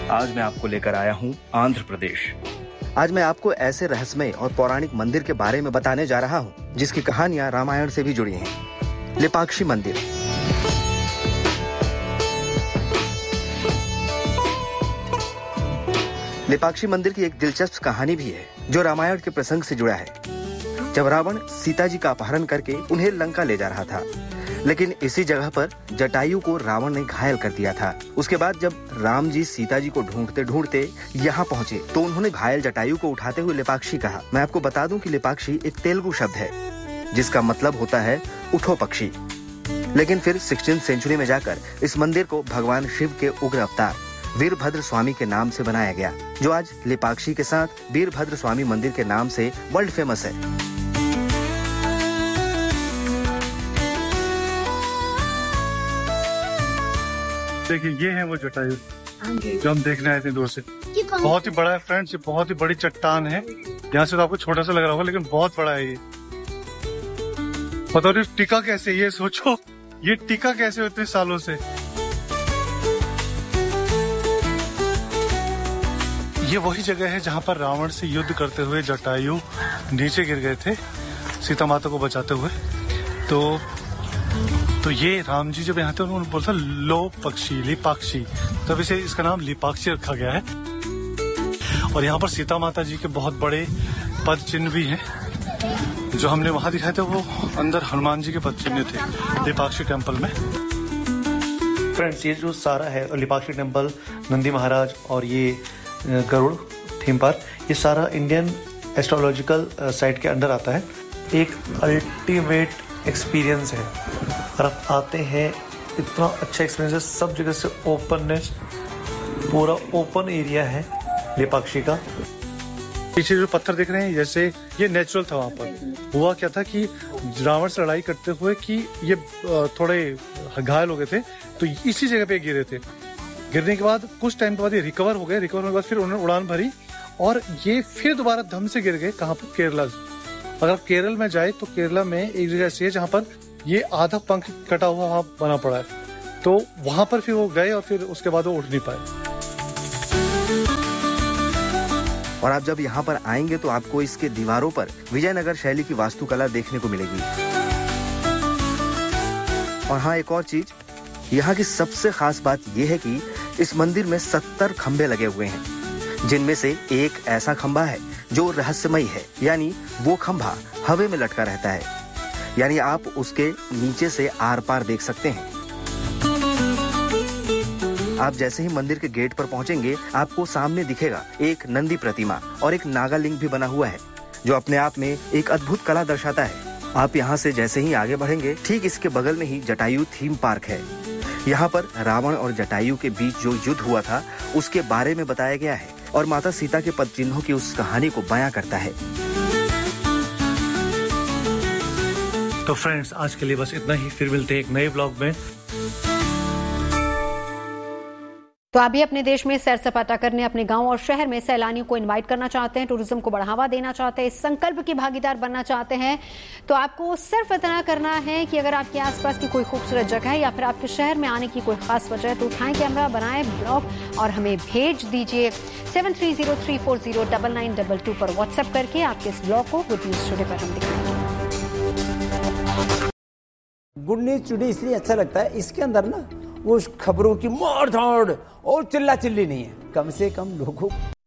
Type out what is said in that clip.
आज मैं आपको लेकर आया हूँ आंध्र प्रदेश। आज मैं आपको ऐसे रहस्यमय और पौराणिक मंदिर के बारे में बताने जा रहा हूँ जिसकी कहानियां रामायण से भी जुड़ी हैं। लेपाक्षी मंदिर। लेपाक्षी मंदिर की एक दिलचस्प कहानी भी है जो रामायण के प्रसंग से जुड़ा है। जब रावण सीता जी का अपहरण करके उन्हें लंका ले जा रहा था, लेकिन इसी जगह पर जटायु को रावण ने घायल कर दिया था। उसके बाद जब राम जी सीता जी को ढूंढते ढूंढते यहाँ पहुँचे तो उन्होंने घायल जटायु को उठाते हुए लेपाक्षी कहा। मैं आपको बता दूं कि लेपाक्षी एक तेलुगु शब्द है जिसका मतलब होता है उठो पक्षी। लेकिन फिर 16वीं सेंचुरी में जाकर इस मंदिर को भगवान शिव के उग्र अवतार वीरभद्र स्वामी के नाम से बनाया गया, जो आज लेपाक्षी के साथ वीरभद्र स्वामी मंदिर के नाम से वर्ल्ड फेमस है। देखिए, ये है वो जटायु जो हम देखने आए थे दूर से। बहुत ही बड़ा है फ्रेंड्स, ये बहुत ही बड़ी चट्टान है। यहाँ से तो आपको छोटा सा लग रहा होगा लेकिन बहुत बड़ा है ये। बताओ टिका कैसे, ये सोचो ये टिका कैसे इतने सालों से। ये वही जगह है जहाँ पर रावण से युद्ध करते हुए जटायु नीचे गिर गए थे सीता माता को बचाते हुए। तो ये राम जी जब यहाँ थे उन्होंने बोला था लो पक्षी लिपाक्षी, तब इसे इसका नाम लिपाक्षी रखा गया है। और यहाँ पर सीता माता जी के बहुत बड़े पद चिन्ह भी हैं। जो हमने वहां दिखाए थे वो अंदर हनुमान जी के पद चिन्ह थे लिपाक्षी टेम्पल में। फ्रेंड्स, ये जो सारा है लिपाक्षी टेम्पल, नंदी महाराज और ये गरुड़ थीम पार्क, ये सारा इंडियन एस्ट्रोलॉजिकल साइट के अंडर आता है। एक अल्टीमेट एक्सपीरियंस है। अगर आप आते हैं, इतना अच्छा एक्सपीरियंस है। सब जगह से ओपननेस, पूरा ओपन एरिया है लेपाक्षी का। पीछे जो पत्थर दिख रहे हैं जैसे ये नेचुरल था। वहाँ पर हुआ क्या था कि रावण से लड़ाई करते हुए कि ये थोड़े घायल हो गए थे तो इसी जगह पे गिरे थे। गिरने के बाद कुछ टाइम के बाद ये रिकवर हो गए। रिकवर होने के बाद फिर उन्होंने उड़ान भरी और ये फिर दोबारा धम से गिर गए। कहाँ पर? केरला। अगर आप केरल में जाए तो केरला में एक जगह ऐसी है जहाँ पर ये आधा पंख कटा हुआ वहां बना पड़ा है, तो वहां पर फिर वो गए और फिर उसके बाद वो उठ नहीं पाए। और आप जब यहाँ पर आएंगे तो आपको इसके दीवारों पर विजयनगर शैली की वास्तुकला देखने को मिलेगी। और हाँ, एक और चीज, यहाँ की सबसे खास बात यह है कि इस मंदिर में 70 खंभे लगे हुए हैं, जिनमें से एक ऐसा खंभा है जो रहस्यमय है, यानी वो खंभा हवा में लटका रहता है, यानी आप उसके नीचे से आर पार देख सकते हैं। आप जैसे ही मंदिर के गेट पर पहुंचेंगे आपको सामने दिखेगा एक नंदी प्रतिमा और एक नागालिंग भी बना हुआ है, जो अपने आप में एक अद्भुत कला दर्शाता है। आप यहाँ से जैसे ही आगे बढ़ेंगे, ठीक इसके बगल में ही जटायु थीम पार्क है। यहाँ पर रावण और जटायु के बीच जो युद्ध हुआ था उसके बारे में बताया गया है और माता सीता के पद चिन्हों की उस कहानी को बयां करता है। तो फ्रेंड्स, आज के लिए बस इतना ही। फिर मिलते हैं एक नए ब्लॉग में। तो आप भी अपने देश में सैर सपाटा करने, अपने गांव और शहर में सैलानियों को इनवाइट करना चाहते हैं, टूरिज्म को बढ़ावा देना चाहते हैं, इस संकल्प की भागीदार बनना चाहते हैं, तो आपको सिर्फ इतना करना है कि अगर आपके आसपास की कोई खूबसूरत जगह है या फिर आपके शहर में आने की कोई खास वजह है तो उठाएं कैमरा, बनाएं ब्लॉग और हमें भेज दीजिए 7303409922 पर व्हाट्सएप करके। आपके इस ब्लॉग को गुड न्यूज टुडे पर हम दिखाएंगे। गुड न्यूज टुडे इसलिए अच्छा लगता है, इसके अंदर ना वो खबरों की मार धाड़ और चिल्ला चिल्ली नहीं है, कम से कम लोगों